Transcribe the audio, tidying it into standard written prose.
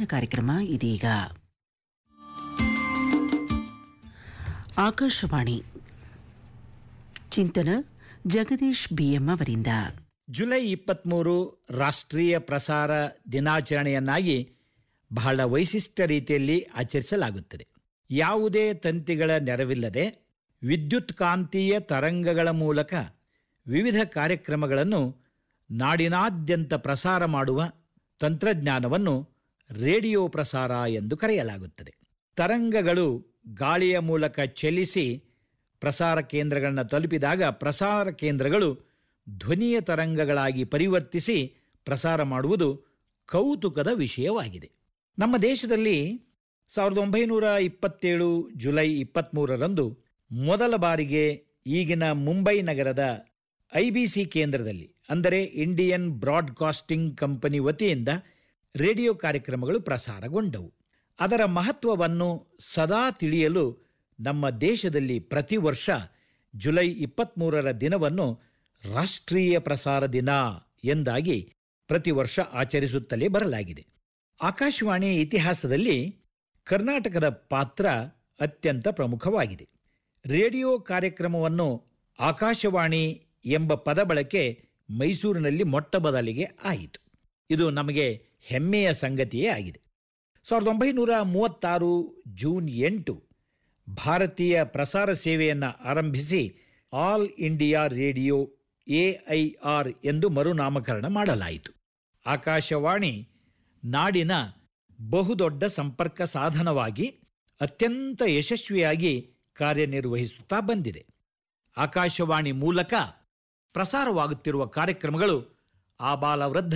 ಕಾರ್ಯಕ್ರಮ ಇದೀಗ. ಆಕಾಶವಾಣಿ ಚಿಂತನ ಜಗದೀಶ್ ಬಿಎಂ ಅವರಿಂದ. ಜುಲೈ 23 ರಾಷ್ಟ್ರೀಯ ಪ್ರಸಾರ ದಿನಾಚರಣೆಯನ್ನಾಗಿ ಬಹಳ ವೈಶಿಷ್ಟ್ಯ ರೀತಿಯಲ್ಲಿ ಆಚರಿಸಲಾಗುತ್ತದೆ. ಯಾವುದೇ ತಂತಿಗಳ ನೆರವಿಲ್ಲದೆ ವಿದ್ಯುತ್ ಕಾಂತೀಯ ತರಂಗಗಳ ಮೂಲಕ ವಿವಿಧ ಕಾರ್ಯಕ್ರಮಗಳನ್ನು ನಾಡಿನಾದ್ಯಂತ ಪ್ರಸಾರ ಮಾಡುವ ತಂತ್ರಜ್ಞಾನವನ್ನು ರೇಡಿಯೋ ಪ್ರಸಾರ ಎಂದು ಕರೆಯಲಾಗುತ್ತದೆ. ತರಂಗಗಳು ಗಾಳಿಯ ಮೂಲಕ ಚಲಿಸಿ ಪ್ರಸಾರ ಕೇಂದ್ರಗಳನ್ನು ತಲುಪಿದಾಗ ಪ್ರಸಾರ ಕೇಂದ್ರಗಳು ಧ್ವನಿಯ ತರಂಗಗಳಾಗಿ ಪರಿವರ್ತಿಸಿ ಪ್ರಸಾರ ಮಾಡುವುದು ಕೌತುಕದ ವಿಷಯವಾಗಿದೆ. ನಮ್ಮ ದೇಶದಲ್ಲಿ 1927 ಜುಲೈ 23ರಂದು ಮೊದಲ ಬಾರಿಗೆ ಈಗಿನ ಮುಂಬೈ ನಗರದ IBC ಕೇಂದ್ರದಲ್ಲಿ, ಅಂದರೆ ಇಂಡಿಯನ್ ಬ್ರಾಡ್ಕಾಸ್ಟಿಂಗ್ ಕಂಪನಿ ವತಿಯಿಂದ ರೇಡಿಯೋ ಕಾರ್ಯಕ್ರಮಗಳು ಪ್ರಸಾರಗೊಂಡವು. ಅದರ ಮಹತ್ವವನ್ನು ಸದಾ ತಿಳಿಯಲು ನಮ್ಮ ದೇಶದಲ್ಲಿ ಪ್ರತಿ ವರ್ಷ ಜುಲೈ 23ರ ದಿನವನ್ನು ರಾಷ್ಟ್ರೀಯ ಪ್ರಸಾರ ದಿನ ಎಂದಾಗಿ ಪ್ರತಿ ವರ್ಷ ಆಚರಿಸುತ್ತಲೇ ಬರಲಾಗಿದೆ. ಆಕಾಶವಾಣಿಯ ಇತಿಹಾಸದಲ್ಲಿ ಕರ್ನಾಟಕದ ಪಾತ್ರ ಅತ್ಯಂತ ಪ್ರಮುಖವಾಗಿದೆ. ರೇಡಿಯೋ ಕಾರ್ಯಕ್ರಮವನ್ನು ಆಕಾಶವಾಣಿ ಎಂಬ ಪದ ಬಳಕೆ ಮೈಸೂರಿನಲ್ಲಿ ಮೊಟ್ಟ ಮೊದಲಿಗೆ ಆಯಿತು. ಇದು ನಮಗೆ ಹೆಮ್ಮೆಯ ಸಂಗತಿಯೇ ಆಗಿದೆ. 1936 ಜೂನ್ 8 ಭಾರತೀಯ ಪ್ರಸಾರ ಸೇವೆಯನ್ನು ಆರಂಭಿಸಿ ಆಲ್ ಇಂಡಿಯಾ ರೇಡಿಯೋ AIR ಎಂದು ಮರುನಾಮಕರಣ ಮಾಡಲಾಯಿತು. ಆಕಾಶವಾಣಿ ನಾಡಿನ ಬಹುದೊಡ್ಡ ಸಂಪರ್ಕ ಸಾಧನವಾಗಿ ಅತ್ಯಂತ ಯಶಸ್ವಿಯಾಗಿ ಕಾರ್ಯನಿರ್ವಹಿಸುತ್ತಾ ಬಂದಿದೆ. ಆಕಾಶವಾಣಿ ಮೂಲಕ ಪ್ರಸಾರವಾಗುತ್ತಿರುವ ಕಾರ್ಯಕ್ರಮಗಳು ಆಬಾಲವೃದ್ಧ